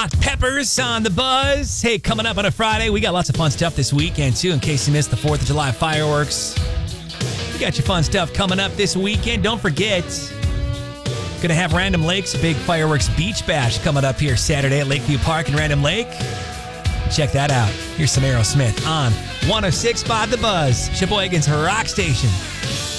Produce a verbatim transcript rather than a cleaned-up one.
Hot Peppers on the Buzz. Hey, coming up on a Friday, we got lots of fun stuff this weekend, too, in case you missed the fourth of July fireworks. We got your fun stuff coming up this weekend. Don't forget, gonna have Random Lake's big fireworks beach bash coming up here Saturday at Lakeview Park in Random Lake. Check that out. Here's some Aerosmith on one oh six point five The Buzz, Sheboygan's Rock Station.